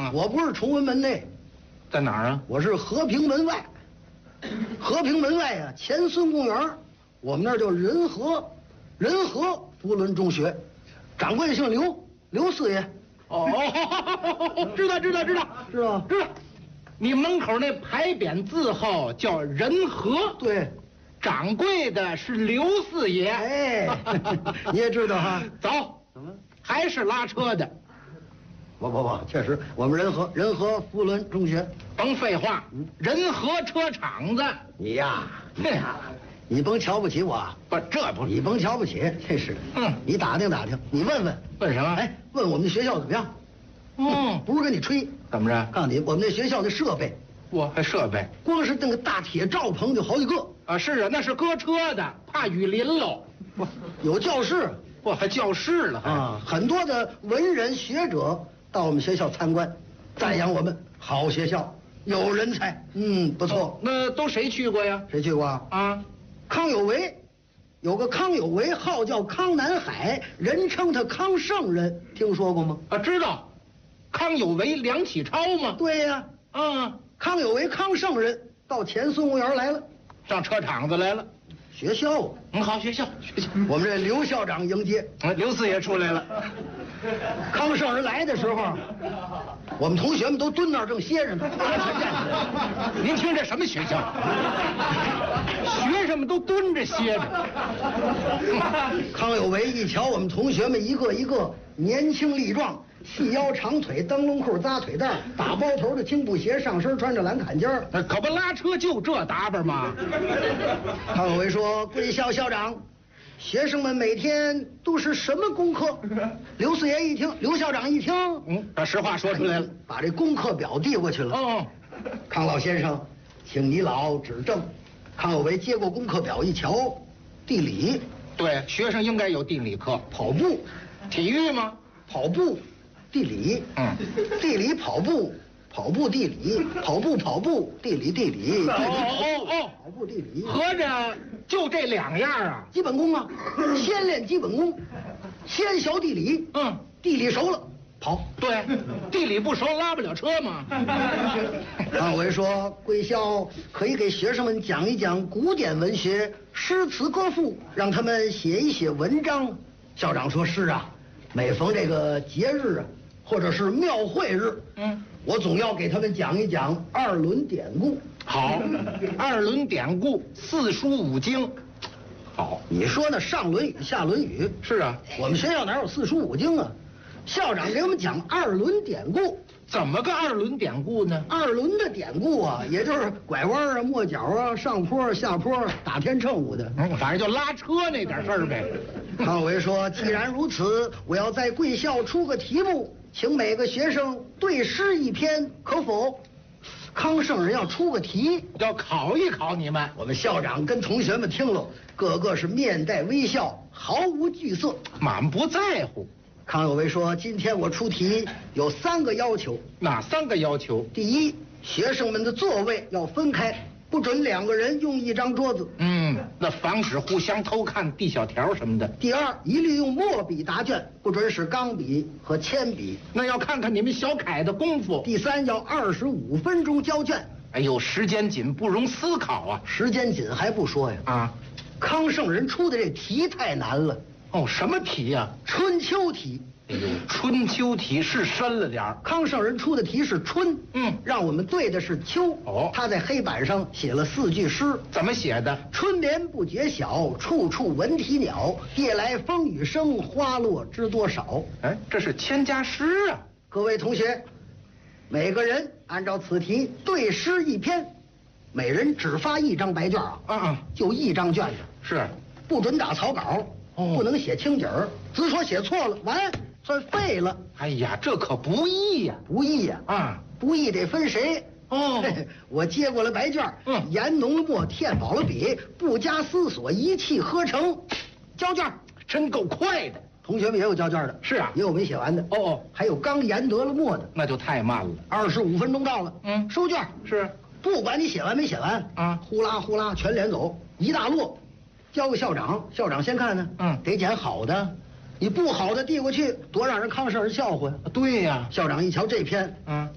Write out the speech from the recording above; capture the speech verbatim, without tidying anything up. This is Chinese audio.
啊， 我不是崇文门内， 在哪儿啊？ 我是和平门外。和平门外啊，前孙公园，我们那儿叫仁和，仁和福伦中学，掌柜的姓刘，刘四爷。 哦，知道知道知道知道知道。你门口那牌匾字号叫仁和， 对， 掌柜的是刘四爷。 哎，你也知道哈。 走， 怎么？ 还是拉车的？ 不不不，确实，我们仁和仁和福伦中学。 甭废话，仁和车厂子。 你呀， 哼， 你甭瞧不起我， 不，这不， 你甭瞧不起，这是。 嗯， 你打听打听，你问问。 问什么？ 哎，问我们的学校怎么样？ 嗯， 不是跟你吹， 怎么着？ 告诉你，我们那学校的设备， 我还设备， 光是那个大铁罩棚就好几个啊！是啊，那是搁车的，怕雨淋喽。 不，有教室， 不还教室了还啊！很多的文人学者到我们学校参观，赞扬我们好学校，有人才。嗯，不错。 哦，那都谁去过呀？ 谁去过啊？ 啊， 康有为，有个康有为，号叫康南海，人称他康圣人，听说过吗？ 啊，知道。康有为、梁启超吗？ 对呀， 啊， 康有为、康圣人到前孙公园来了， 上车厂子来了。 学校， 嗯，好，学校，学校。 我们这刘校长迎接。 啊，刘四爷出来了。 康圣人来的时候，我们同学们都蹲那儿正歇着呢。 您听这什么学校？学生们都蹲着歇着。 康有为一瞧我们同学们一个一个年轻力壮，细腰长腿，灯笼裤扎腿带，打包头的青布鞋，上身穿着蓝坎肩儿。 可不拉车就这打扮吗？ 康有为说：“贵校校长，学生们每天都是什么功课？”刘四爷一听，刘校长一听， 嗯，把实话说出来了， 把这功课表递过去了。 哦， 康老先生，请你老指正。康有为接过功课表一瞧，地理， 对，学生应该有地理课。 跑步， 体育吗？ 跑步，地理， 嗯， 地理跑步，跑步地理，跑步跑步地理地理，地理哦哦哦， 跑步地理， 合着就这两样啊？ 基本功啊，先练基本功，先学地理， 嗯， 地理熟了跑。 对，地理不熟拉不了车嘛。 康有为说，贵校可以给学生们讲一讲古典文学、诗词歌赋，让他们写一写文章。校长说是啊，每逢这个节日啊，或者是庙会日， 嗯， 我总要给他们讲一讲二伦典故。 好，二伦典故，四书五经。好， 你说呢？上《论语》下《论语》。 是啊， 我们学校哪有四书五经啊？校长给我们讲二伦典故。 怎么个二伦典故呢？ 二伦的典故啊，也就是拐弯啊、抹角啊、上坡、下坡、打天秤舞的。 嗯，反正就拉车那点事儿呗。 康有为说：“既然如此，我要在贵校出个题目，请每个学生对诗一篇，可否？”康圣人要出个题， 要考一考你们。 我们校长跟同学们听了，个个是面带微笑，毫无惧色， 满不在乎。 康有为说：“今天我出题有三个要求。 哪三个要求？ 第一，学生们的座位要分开，不准两个人用一张桌子。 嗯，那防止互相偷看递小条什么的。 第二，一律用墨笔答卷，不准使钢笔和铅笔。 那要看看你们小凯的功夫。 第三，要二十五分钟交卷。 哎呦，时间紧，不容思考啊！ 时间紧还不说呀， 啊， 康圣人出的这题太难了。 哦，什么题呀？ 春秋题。 哎呦，春秋题是深了点儿。 康圣人出的题是春， 嗯， 让我们对的是秋。 哦， 他在黑板上写了四句诗， 怎么写的？ 春眠不觉晓，处处闻啼鸟。夜来风雨声，花落知多少。 哎，这是千家诗啊！ 各位同学，每个人按照此题对诗一篇，每人只发一张白卷啊， 啊啊， 就一张卷子， 是， 不准打草稿， 哦， 不能写清底儿，只说写错了，完算废了。 哎呀，这可不易呀！ 不易呀！ 啊， 不易得分谁。 哦， 我接过了白卷， 嗯， 研浓了墨，填饱了笔，不加思索，一气呵成，交卷。 真够快的。 同学们也有交卷的， 是啊， 也有没写完的。 哦哦， 还有刚研得了墨的， 那就太慢了。 二十五分钟到了， 嗯， 收卷。 是， 不管你写完没写完啊， 呼啦呼啦全连走，一大摞，交给校长，校长先看呢， 嗯， 得捡好的，你不好的递过去，多让人康圣人笑话呀。 对呀， 校长一瞧这篇， 嗯。